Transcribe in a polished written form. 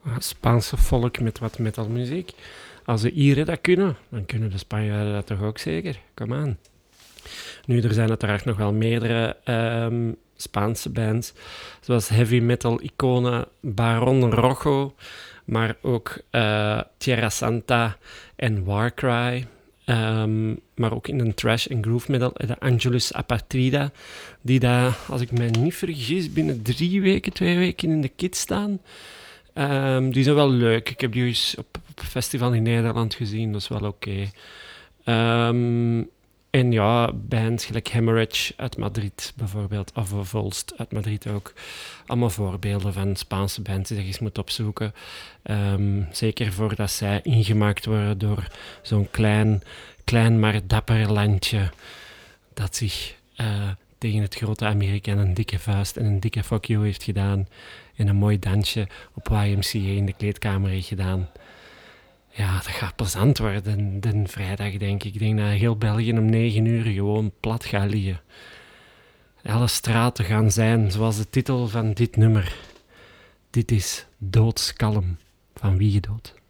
Spaanse volk met wat metalmuziek. Als de Ieren dat kunnen, dan kunnen de Spanjaarden dat toch ook zeker? Kom aan. Nu, er zijn uiteraard nog wel meerdere Spaanse bands, zoals heavy metal iconen Barón Rojo, maar ook Tierra Santa en Warcry. Maar ook in een trash en groove metal, de Angelus Apatrida, die daar, als ik mij niet vergis, binnen 2 weken in de kit staan. Die zijn wel leuk. Ik heb die eens op een festival in Nederland gezien, dat is wel oké. En ja, bands gelijk Hemorrhage uit Madrid bijvoorbeeld, of Volst uit Madrid ook. Allemaal voorbeelden van Spaanse bands die je eens moet opzoeken. Zeker voordat zij ingemaakt worden door zo'n klein maar dapper landje dat zich tegen het grote Amerika een dikke vuist en een dikke fuck you heeft gedaan en een mooi dansje op YMCA in de kleedkamer heeft gedaan. Ja, dat gaat plezant worden, de vrijdag, denk ik. Ik denk dat heel België om 9 uur gewoon plat gaat liggen. Alle straten gaan zijn, zoals de titel van dit nummer. Dit is Doodskalm van Wie Gedood.